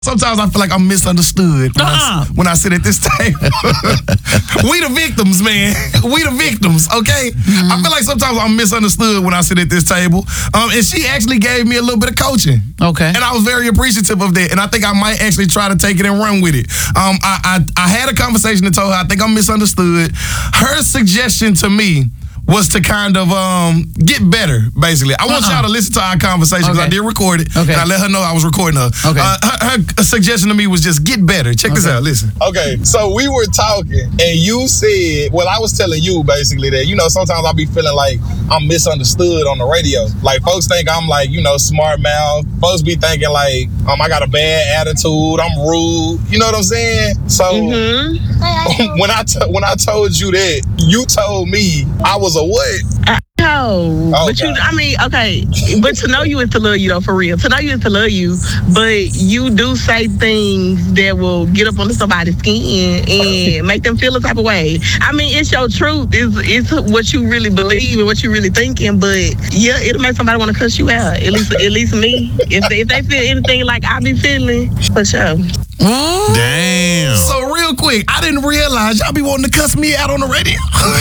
Sometimes I feel like I'm misunderstood when I sit at this table. We the victims, man. We the victims, okay? I feel like sometimes I'm misunderstood when I sit at this table. And she actually gave me a little bit of coaching. Okay. And I was very appreciative of that. And I think I might actually try to take it and run with it. I had a conversation and told her I think I'm misunderstood. Her suggestion to me was to kind of get better, basically. I want y'all to listen to our conversation because I did record it. Okay. And I let her know I was recording her. Okay. Her suggestion to me was just get better. Check this out. Listen. Okay, so we were talking, and you said, well, I was telling you basically that, sometimes I'll be feeling like I'm misunderstood on the radio. Like, folks think I'm like, smart mouth. Folks be thinking like, I got a bad attitude, I'm rude. You know what I'm saying? So when I told you that, you told me I was a what? No, but but to know you is to love you though, for real. To know you is to love you, but you do say things that will get up under somebody's skin and make them feel a type of way. I mean, it's your truth. It's what you really believe and what you really thinking. But yeah, it'll make somebody want to cuss you out. At least me. If they feel anything like I be feeling, for sure. Damn. So real quick, I didn't realize y'all be wanting to cuss me out on the radio.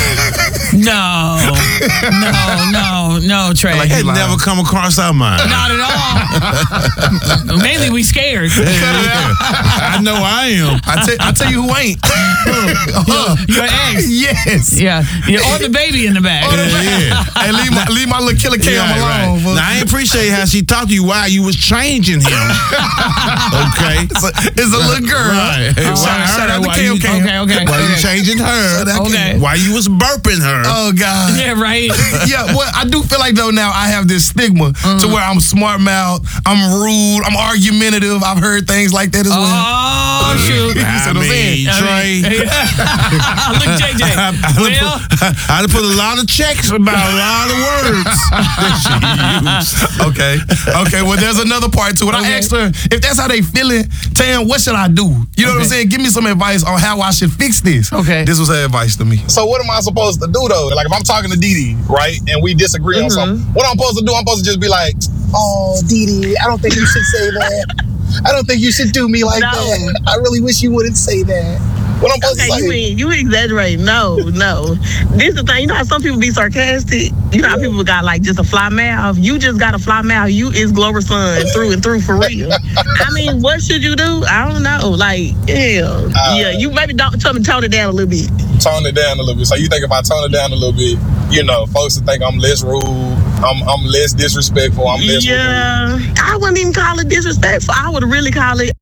No, Trey. Like it never come across our mind. Not at all. Mainly we scared. I know I am. I tell you who ain't. Your ex. Yes. Yeah. Or the baby in the back. Hey, leave my little killer Cam alone. Right. Now, I appreciate how she talked to you while you was changing him. Okay. It's a little girl. Right. Shout out to Cam. Okay. While you changing her. Okay. While you was burping her. Oh, God. Yeah, right. Yeah, well, I do feel like, though, now I have this stigma to where I'm smart mouth, I'm rude, I'm argumentative. I've heard things like that as well. Oh, shoot. Trey. Look, JJ. I'd put a lot of checks about a lot of words that she used. Okay, well, there's another part to it. I asked her, if that's how they feeling, Tam, what should I do? You know what I'm saying? Give me some advice on how I should fix this. Okay. This was her advice to me. So what am I supposed to do, though? Like, if I'm talking to Didi, right, and we disagree on something, what I'm supposed to do, I'm supposed to just be like, oh, Didi, I don't think you should say that. I don't think you should do me like that. I really wish you wouldn't say that. What I'm supposed to say? You exaggerate. No. This is the thing. You know how some people be sarcastic? You know how people got like just a fly mouth? You just got a fly mouth. You is Glover's son through and through, for real. I mean, what should you do? I don't know. Like, yeah, you maybe tone it down a little bit. Tone it down a little bit. So you think if I tone it down a little bit, folks will think I'm less rude, I'm less disrespectful, I'm less rude. I wouldn't even call it disrespectful. I would really call it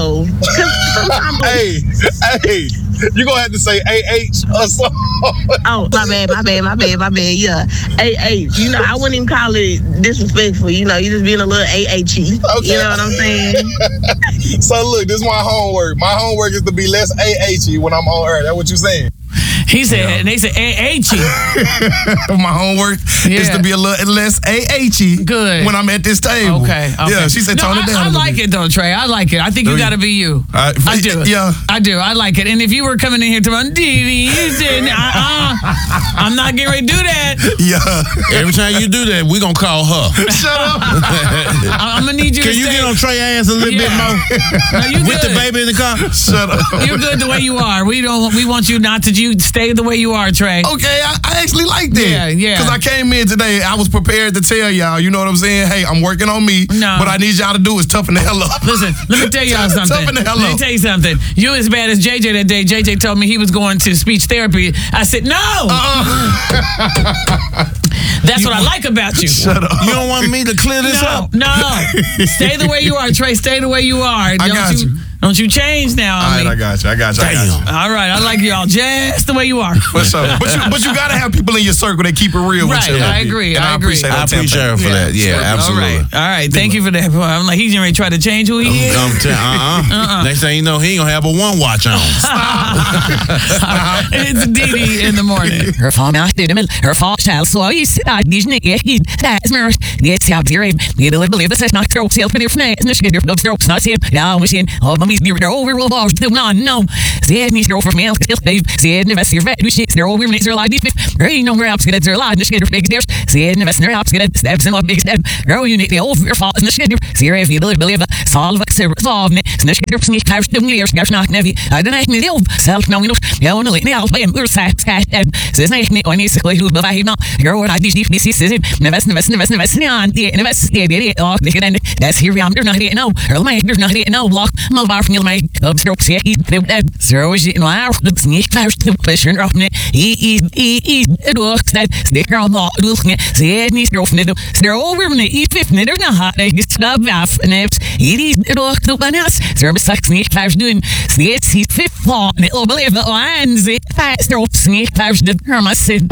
Hey, you gonna have to say AH or something. Oh, my bad, yeah. AH, I wouldn't even call it disrespectful, you just being a little AHE. Okay. You know what I'm saying? So look, this is my homework. My homework is to be less AHE when I'm on air. That's what you saying? He said, and they said AHE. My homework is to be a little less AHE when I'm at this table. Okay. Yeah, she said tone it down. I like it though, Trey. I like it. I think you got to be you. I do. Yeah. I do. I like it. And if you were coming in here tomorrow, Didi, you said, I'm not getting ready to do that. Yeah. Every time you do that, we're going to call her. Shut up. I'm going to need you to Can you get on Trey's ass a little bit more? No, with the baby in the car? Shut up. You're good the way you are. We want you not to stay the way you are, Trey. Okay, I actually like that. Yeah. Because I came in today, I was prepared to tell y'all, you know what I'm saying? Hey, I'm working on me. No. What I need y'all to do is toughen the hell up. Listen, let me tell y'all something. Toughen the hell up. Let me tell you something. You as bad as JJ that day. JJ told me he was going to speech therapy. I said, no. That's what I like about you. Shut up. You don't want me to clear this up? No. Stay the way you are, Trey. Stay the way you are. I got you. Don't you change now. All right, I got you. All right, I like y'all just the way you are. What's up? But you got to have people in your circle that keep it real with you. I agree. I appreciate her for that. Yeah, absolutely. All right. Thank you for that. I'm like, he's going to try to change who he is. Next thing you know, he ain't going to have a one watch on. It's Didi in the morning. Her fault child, so you sit out these niggas. That's mer. It's how dear. You don't believe this is not throw self with your friends. And your dog throws not him. Now we see all of these near over will boss do not know. Said me throw for me still babe. Said invest your vet. Shit, they're over minutes. They're like these. Ain't no grabs. Get their line. The shit big stairs. Said invest their hops. Get steps in a big step. Girl, you need the over your fault in the shit. See if you believe solve it. Solve it. Neskip sneak house to me, there's not heavy. I don't have me self knowing of only now by your side. Says I me on is who but I know you're what I did this is never on the investigate off the end. That's here I'm not here no. Earl my there's not here no lock my bar from my stroke see so is it now the sneak house to push and off he it works that sticker on the looking see me stroke they're over me if they're not hot they just stop off and it is it works to us service like sneak house doing it's his fifth floor and it'll believe the lines it fast stroke sneak house the hermasin.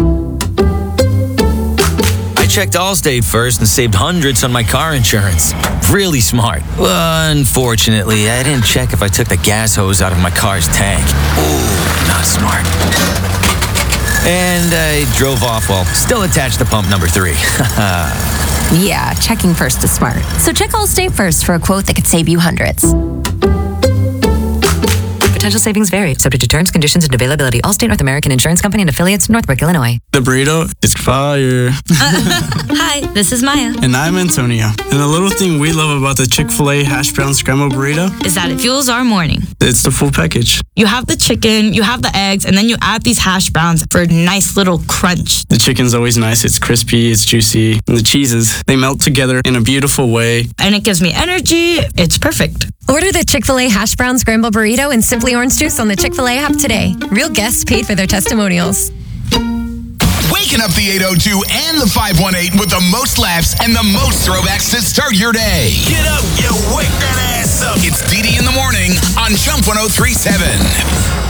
I checked Allstate first and saved hundreds on my car insurance. Really smart. Unfortunately, I didn't check if I took the gas hose out of my car's tank. Ooh, not smart. And I drove off while still attached to pump number 3. Yeah, checking first is smart. So check Allstate first for a quote that could save you hundreds. Potential savings vary, subject to terms, conditions, and availability. Allstate North American Insurance Company and affiliates, Northbrook, Illinois. The burrito is fire. Hi, this is Maya. And I'm Antonio. And the little thing we love about the Chick-fil-A hash brown scrambled burrito is that it fuels our morning. It's the full package. You have the chicken, you have the eggs, and then you add these hash browns for a nice little crunch. The chicken's always nice. It's crispy, it's juicy. And the cheeses, they melt together in a beautiful way. And it gives me energy. It's perfect. Order the Chick-fil-A hash brown scrambled burrito and Simply Orange Juice on the Chick-fil-A app today. Real guests paid for their testimonials. Waking up the 802 and the 518 with the most laughs and the most throwbacks to start your day. Get up, you wake that ass up. It's DD in the morning on Jump 103.7.